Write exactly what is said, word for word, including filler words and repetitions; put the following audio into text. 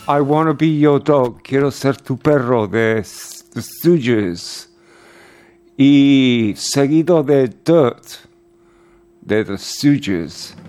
I Wanna Be Your Dog, quiero ser tu perro, de The Stooges. Y seguido de Dirt, de The Stooges.